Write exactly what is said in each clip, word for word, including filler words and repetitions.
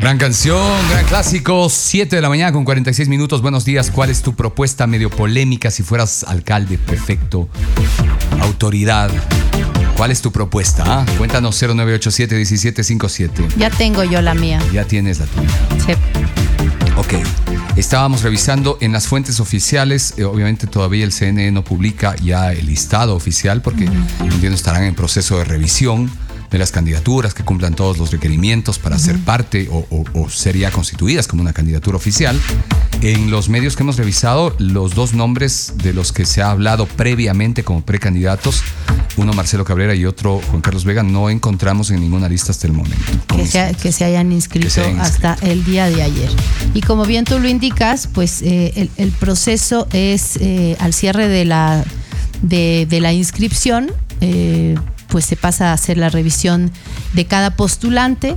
Gran canción, gran clásico, siete de la mañana con cuarenta y seis minutos. Buenos días, ¿cuál es tu propuesta medio polémica si fueras alcalde, prefecto, autoridad? ¿Cuál es tu propuesta? ¿Ah? Cuéntanos cero nueve ocho siete uno siete cinco siete. Ya tengo yo la mía. Ya tienes la tuya. Sí. Ok, estábamos revisando en las fuentes oficiales, eh, obviamente todavía el C N E no publica ya el listado oficial porque uh-huh. entiendo estarán en proceso de revisión de las candidaturas que cumplan todos los requerimientos para uh-huh. ser parte o, o, o ser ya constituidas como una candidatura oficial. En los medios que hemos revisado, los dos nombres de los que se ha hablado previamente como precandidatos, uno Marcelo Cabrera y otro Juan Carlos Vega, no encontramos en ninguna lista hasta el momento. Que se, que se hayan inscrito se hayan hasta inscrito. El día de ayer. Y como bien tú lo indicas, pues eh, el, el proceso es eh, al cierre de la, de, de la inscripción, eh, pues se pasa a hacer la revisión de cada postulante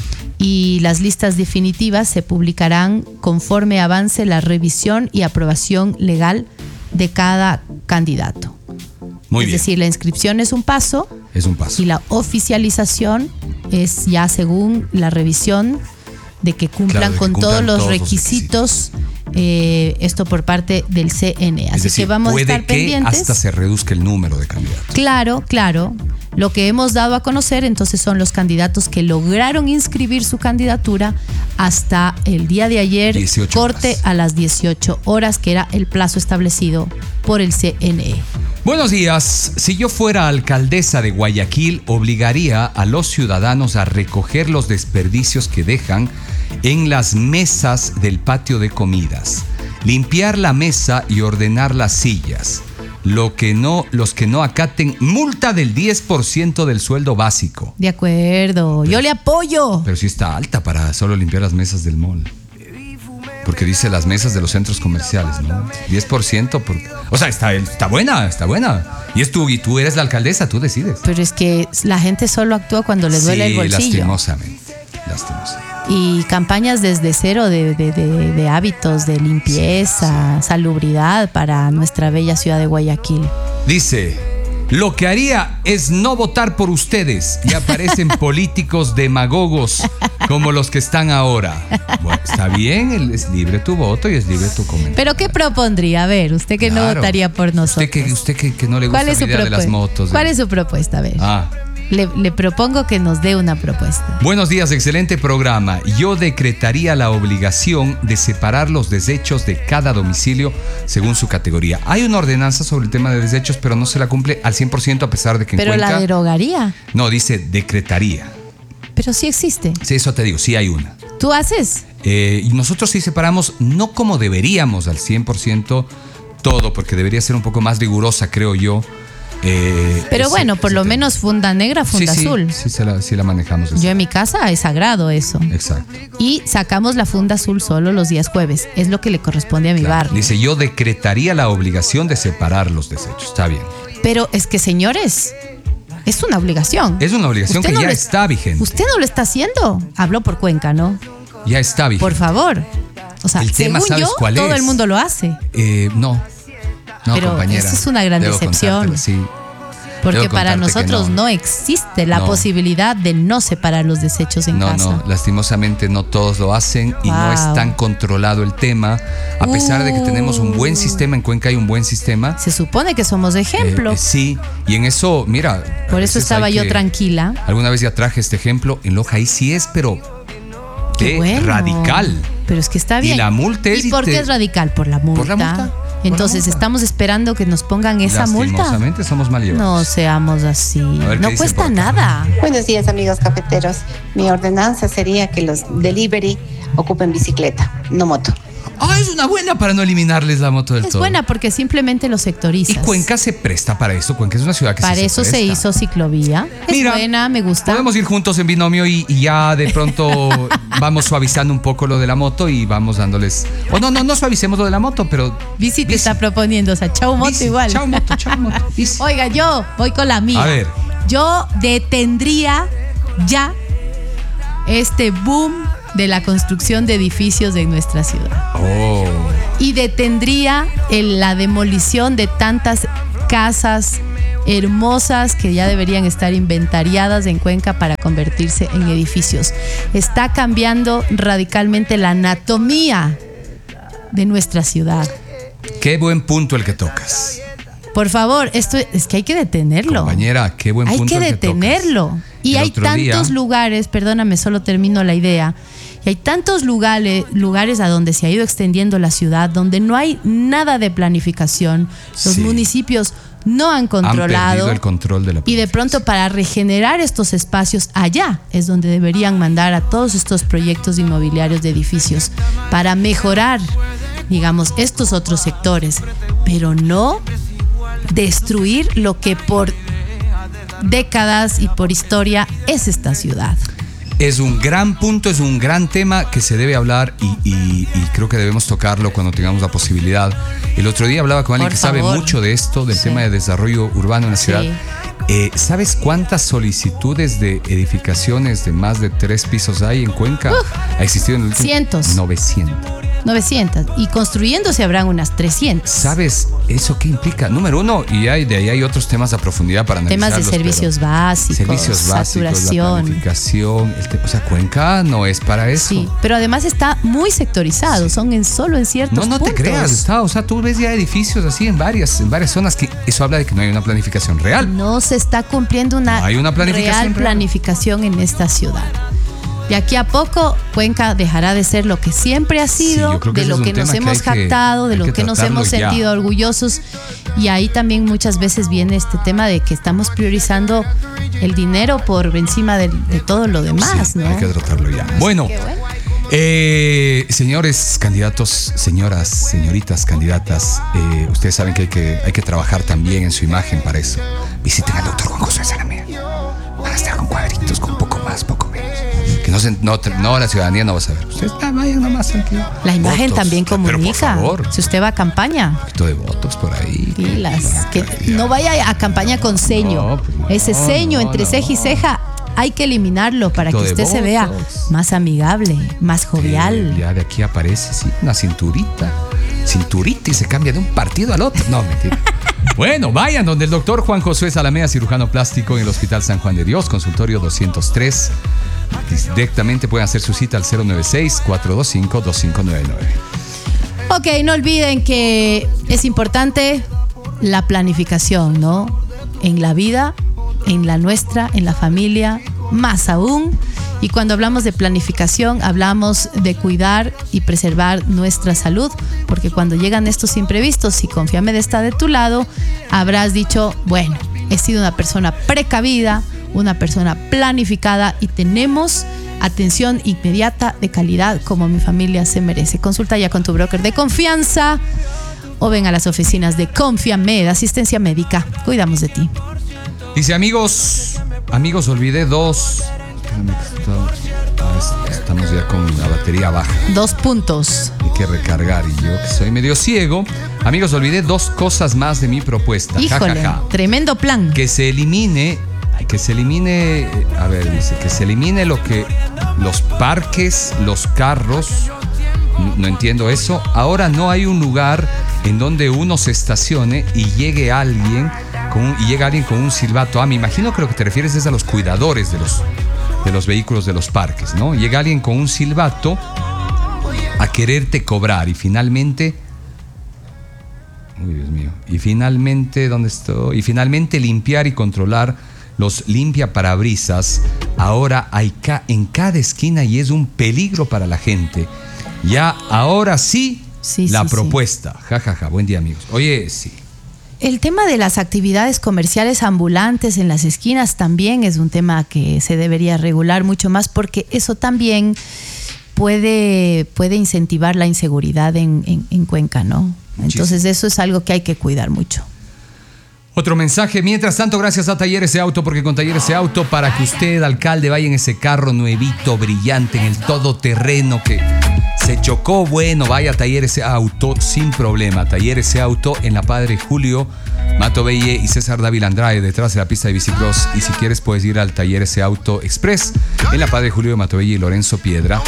y las listas definitivas se publicarán conforme avance la revisión y aprobación legal de cada candidato. Muy es bien. decir, la inscripción es un paso. Es un paso. Y la oficialización es ya según la revisión de que cumplan claro, de que con cumplan todos los todos requisitos, los requisitos. Eh, esto por parte del C N E. Así es decir, que vamos a estar puede que pendientes. hasta se reduzca el número de candidatos. Claro, claro. Lo que hemos dado a conocer entonces son los candidatos que lograron inscribir su candidatura hasta el día de ayer, corte horas. A las dieciocho horas, que era el plazo establecido por el C N E. Buenos días. Si yo fuera alcaldesa de Guayaquil, obligaría a los ciudadanos a recoger los desperdicios que dejan en las mesas del patio de comidas, limpiar la mesa y ordenar las sillas. Lo que no, los que no acaten, multa del diez por ciento del sueldo básico. De acuerdo, pero, yo le apoyo. Pero sí está alta para solo limpiar las mesas del mall. Porque dice las mesas de los centros comerciales, ¿no? diez por ciento por... O sea, está, está buena, está buena. Y es tú, y tú eres la alcaldesa, tú decides. Pero es que la gente solo actúa cuando le duele sí, el bolsillo. lastimosamente, lastimosamente. Y campañas desde cero de, de, de, de hábitos de limpieza, sí, sí. salubridad para nuestra bella ciudad de Guayaquil. Dice, lo que haría es no votar por ustedes y aparecen políticos demagogos como los que están ahora. Bueno, está bien, es libre tu voto y es libre tu comentario. ¿Pero qué propondría? A ver, usted que claro. no votaría por nosotros. Usted que, usted que, que no le gusta la idea de las motos. ¿Cuál de... es su propuesta? A ver. Ah. Le, le propongo que nos dé una propuesta. Buenos días, excelente programa. Yo decretaría la obligación de separar los desechos de cada domicilio según su categoría. Hay una ordenanza sobre el tema de desechos, pero no se la cumple al cien por ciento a pesar de que en ¿Pero Cuenca... la derogaría? No, dice decretaría. Pero sí existe. Sí, eso te digo, sí hay una. ¿Tú haces? Eh, y nosotros sí separamos, no como deberíamos al cien por ciento todo, porque debería ser un poco más rigurosa, creo yo. Eh, Pero ese, bueno, por lo tema. menos funda negra, funda sí, azul. Sí, sí, la, sí la manejamos. Yo en mi casa es sagrado eso. Exacto. Y sacamos la funda azul solo los días jueves. Es lo que le corresponde a mi claro. barrio. Dice, yo decretaría la obligación de separar los desechos. Está bien. Pero es que, señores, es una obligación. Es una obligación que ya está vigente. ¿Usted no lo está haciendo? Habló por Cuenca, ¿no? Ya está vigente. Por favor. O sea, el tema, según ¿sabes yo, cuál es? todo el mundo lo hace. Eh, no. No, pero compañera. Esa es una gran Debo decepción. Sí. Porque para nosotros no. no existe la no. posibilidad de no separar los desechos en no, casa. No, no, lastimosamente no todos lo hacen y wow. no es tan controlado el tema. A pesar uh. de que tenemos un buen sistema, en Cuenca hay un buen sistema. Se supone que somos de ejemplo. Eh, eh, sí, y en eso, mira. Por eso estaba yo que, tranquila. Alguna vez ya traje este ejemplo. En Loja ahí sí es, pero de bueno. radical. Pero es que está bien. Y la multa es. ¿Y por te... qué es radical? Por la multa. Por la multa. Entonces, ¿estamos esperando que nos pongan esa multa? Lastimosamente somos mal llevados. No seamos así. No cuesta nada. Buenos días, amigos cafeteros. Mi ordenanza sería que los delivery ocupen bicicleta, no moto. Ah, es una buena para no eliminarles la moto del es todo. Es buena porque simplemente lo sectorizas. Y Cuenca se presta para eso. Cuenca es una ciudad que para sí se eso presta. se hizo ciclovía. Es Mira, buena, me gusta. Podemos ir juntos en binomio y, y ya de pronto vamos suavizando un poco lo de la moto y vamos dándoles... O no, no, no suavicemos lo de la moto, pero... Bici te bici. está proponiendo, o sea, chau moto bici, igual. Chau moto, chau moto. Bici. Oiga, yo voy con la mía. A ver. Yo detendría ya este boom de la construcción de edificios en nuestra ciudad. Oh. Y detendría el, la demolición de tantas casas hermosas que ya deberían estar inventariadas en Cuenca para convertirse en edificios. Está cambiando radicalmente la anatomía de nuestra ciudad. Qué buen punto el que tocas. Por favor, esto es que hay que detenerlo. Compañera, qué buen hay punto que el que detenerlo. tocas. Y el hay tantos día... lugares, perdóname, solo termino la idea. Y hay tantos lugares, lugares a donde se ha ido extendiendo la ciudad, donde no hay nada de planificación. Los sí. municipios no han controlado. Han perdido el control de la y de pronto, para regenerar estos espacios, allá es donde deberían mandar a todos estos proyectos inmobiliarios de edificios para mejorar, digamos, estos otros sectores, pero no destruir lo que por décadas y por historia es esta ciudad. Es un gran punto, es un gran tema que se debe hablar y, y, y creo que debemos tocarlo cuando tengamos la posibilidad. El otro día hablaba con alguien que sabe mucho de esto, del sí. tema de desarrollo urbano en la ciudad. Sí. Eh, ¿Sabes cuántas solicitudes de edificaciones de más de tres pisos hay en Cuenca? Uf, ha existido en el último cientos. novecientos. novecientos. Y construyéndose habrán unas trescientas. ¿Sabes eso qué implica? Número uno, y hay, de ahí hay otros temas a profundidad para analizarlos. Temas de servicios básicos, servicios básicos, saturación. La planificación. El te, o sea, Cuenca no es para eso. Sí, pero además está muy sectorizado. Sí. Son en solo en ciertos puntos. No, no puntos. te creas. Está, o sea, tú ves ya edificios así en varias, en varias zonas que eso habla de que no hay una planificación real. No se está cumpliendo una, no hay una planificación real, real planificación en esta ciudad. De aquí a poco, Cuenca dejará de ser lo que siempre ha sido, sí, de lo que nos hemos que jactado, que, de lo que, que nos hemos ya. sentido orgullosos. Y ahí también muchas veces viene este tema de que estamos priorizando el dinero por encima de, de todo lo demás, sí, ¿no? Hay que tratarlo ya. Bueno, bueno. Eh, señores candidatos, señoras, señoritas candidatas, eh, ustedes saben que hay, que hay que trabajar también en su imagen para eso. Visiten al doctor Juan José Salamea. Van a estar con cuadritos, con poco más, poco menos. Que no, se, no, no, la ciudadanía no va a saber. Ustedes ah, vayan nomás tranquilo. La imagen Botox, también comunica. Pero por favor, si usted va a campaña. Un poquito de botox por ahí. Pilas. Que no vaya a campaña con ceño. No, no, Ese ceño no, entre no. ceja y ceja hay que eliminarlo para que usted se vea más amigable, más jovial. Que ya de aquí aparece sí, una cinturita. Cinturita y se cambia de un partido al otro. No, mentira. Bueno, vayan donde el doctor Juan José Salamea, cirujano plástico en el Hospital San Juan de Dios, consultorio doscientos tres. Directamente pueden hacer su cita al cero nueve seis, cuatro dos cinco, dos cinco nueve nueve. Ok, no olviden que es importante la planificación, ¿no? En la vida, en la nuestra, en la familia, más aún. Y cuando hablamos de planificación, hablamos de cuidar y preservar nuestra salud, porque cuando llegan estos imprevistos, si Confiamed está de tu lado, habrás dicho, bueno, he sido una persona precavida, una persona planificada y tenemos atención inmediata de calidad como mi familia se merece. Consulta ya con tu broker de confianza o ven a las oficinas de Confiamed, asistencia médica. Cuidamos de ti. Dice, amigos, amigos, olvidé dos. Estamos ya con la batería baja. Dos puntos. Hay que recargar y yo que soy medio ciego. Amigos, olvidé dos cosas más de mi propuesta. Híjole, ja, ja, ja. Tremendo plan. Que se elimine, que se elimine, a ver, dice, que se elimine lo que, los parques, los carros, no entiendo eso. Ahora no hay un lugar en donde uno se estacione y llegue alguien con un, y llega alguien con un silbato. Ah, me imagino que lo que te refieres es a los cuidadores de los de los vehículos de los parques, ¿no? Llega alguien con un silbato a quererte cobrar y finalmente, uy, Dios mío, y finalmente, ¿dónde estoy? Y finalmente limpiar y controlar los limpiaparabrisas. Ahora hay ca- en cada esquina y es un peligro para la gente. Ya, ahora sí, sí la sí, propuesta. Sí. Ja, ja, ja. Buen día, amigos. Oye, sí. El tema de las actividades comerciales ambulantes en las esquinas también es un tema que se debería regular mucho más, porque eso también puede, puede incentivar la inseguridad en, en, en Cuenca, ¿no? Entonces eso es algo que hay que cuidar mucho. Otro mensaje. Mientras tanto, gracias a Talleres de Auto, porque con Talleres de Auto, para que usted, alcalde, vaya en ese carro nuevito, brillante, en el todoterreno que se chocó, bueno, vaya a Talleres de Auto sin problema. Talleres de Auto en la Padre Julio Matobelle y César Dávila Andrade, detrás de la pista de bicicross. Y si quieres puedes ir al Talleres de Auto Express en la Padre Julio Matobelle y Lorenzo Piedra. Ahí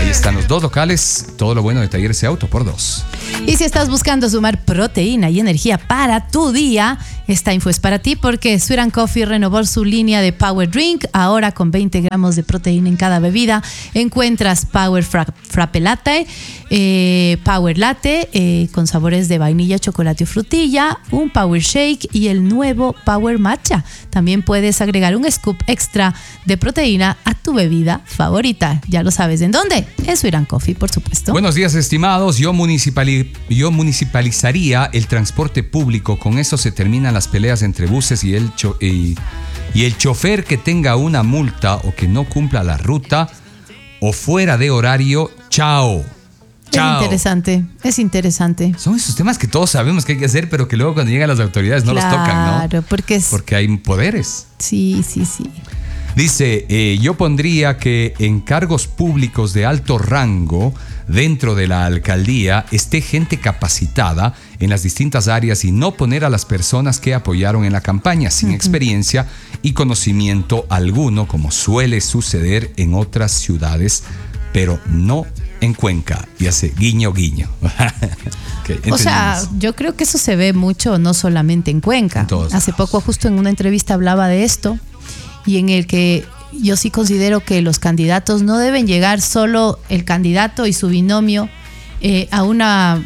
Ahí están los dos locales, todo lo bueno de Talleres y Auto por dos. Y si estás buscando sumar proteína y energía para tu día, esta info es para ti porque Sweet and Coffee renovó su línea de Power Drink, ahora con veinte gramos de proteína en cada bebida. Encuentras Power Fra- Frappe Latte, eh, Power Latte eh, con sabores de vainilla, chocolate o frutilla, un Power Shake y el nuevo Power Matcha. También puedes agregar un scoop extra de proteína a tu bebida favorita. Ya lo sabes, ¿en dónde? En Sweet and Coffee, por supuesto. Buenos días, estimados. Yo, municipali- yo municipalizaría el transporte público. Con eso se terminan las peleas entre buses y el, cho- y, y el chofer que tenga una multa o que no cumpla la ruta o fuera de horario. Chao. Chao. Es interesante, es interesante. Son esos temas que todos sabemos que hay que hacer, pero que luego cuando llegan las autoridades no claro, los tocan, ¿no? Claro, porque es... Porque hay poderes. Sí, sí, sí. Dice, eh, yo pondría que en cargos públicos de alto rango dentro de la alcaldía esté gente capacitada en las distintas áreas y no poner a las personas que apoyaron en la campaña sin uh-huh. experiencia y conocimiento alguno, como suele suceder en otras ciudades, pero no en Cuenca. Y hace guiño, guiño. Okay, o sea, yo creo que eso se ve mucho, no solamente en Cuenca. En hace lados. Poco, justo en una entrevista hablaba de esto, y en el que yo sí considero que los candidatos no deben llegar solo el candidato y su binomio eh, a una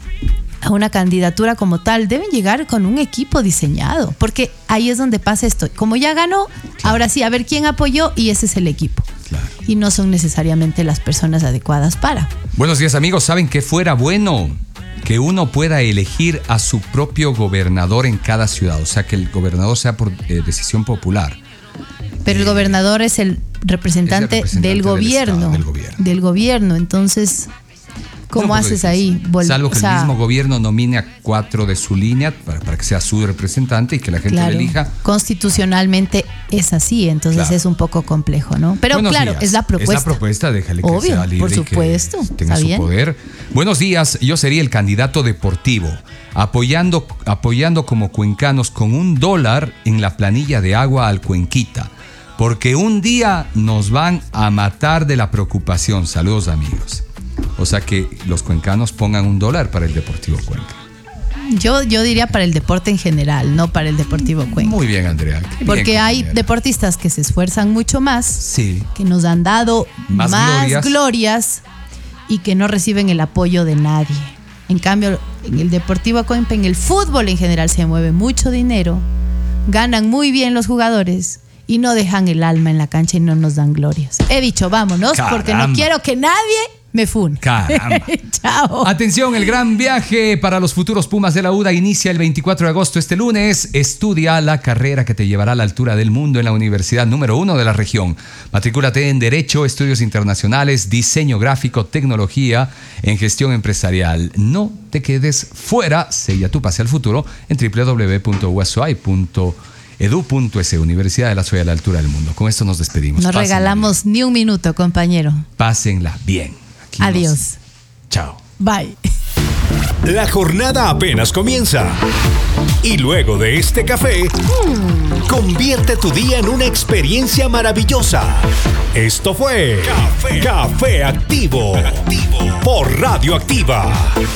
a una candidatura como tal, deben llegar con un equipo diseñado, porque ahí es donde pasa esto. Como ya ganó, claro. ahora sí, a ver quién apoyó y ese es el equipo. Claro. Y no son necesariamente las personas adecuadas para. Buenos días, amigos. ¿Saben qué fuera bueno? Que uno pueda elegir a su propio gobernador en cada ciudad, o sea, que el gobernador sea por eh, decisión popular. Pero el gobernador es el representante, es el representante del, gobierno, del, estado, del gobierno. Del gobierno. Entonces, ¿cómo no, haces ahí? Vol- Salvo que o sea, el mismo gobierno nomine a cuatro de su línea para, para que sea su representante y que la gente claro, le elija. Constitucionalmente es así, entonces claro. es un poco complejo, ¿no? Pero Buenos claro, días. es la propuesta. Es la propuesta, déjale que Obvio, sea libre por supuesto, y que tenga su bien? poder. Buenos días, yo sería el candidato deportivo, apoyando, apoyando como cuencanos con un dólar en la planilla de agua al Cuenquita. Porque un día nos van a matar de la preocupación. Saludos, amigos. O sea que los cuencanos pongan un dólar para el Deportivo Cuenca. Yo, yo diría para el deporte en general, no para el Deportivo Cuenca. Muy bien, Andrea. Qué Porque bien, hay deportistas que se esfuerzan mucho más, sí. que nos han dado más, más glorias. glorias y que no reciben el apoyo de nadie. En cambio, en el Deportivo Cuenca, en el fútbol en general, se mueve mucho dinero, ganan muy bien los jugadores y no dejan el alma en la cancha y no nos dan glorias. He dicho, vámonos, Caramba. porque no quiero que nadie me fune. Caramba. Chao. Atención, el gran viaje para los futuros Pumas de la U D A inicia el veinticuatro de agosto, este lunes. Estudia la carrera que te llevará a la altura del mundo en la universidad número uno de la región. Matrículate en Derecho, Estudios Internacionales, Diseño Gráfico, Tecnología, en Gestión Empresarial. No te quedes fuera. Sella tu pase al futuro en doble u doble u doble u punto u s o i punto edu punto es, Universidad de la Soya a la altura del mundo. Con esto nos despedimos. No regalamos bien. Ni un minuto, compañero. Pásenla bien. Aquí Adiós. Nos... Chao. Bye. La jornada apenas comienza. Y luego de este café, mmm, convierte tu día en una experiencia maravillosa. Esto fue Café, Café Activo, Activo por Radio Activa.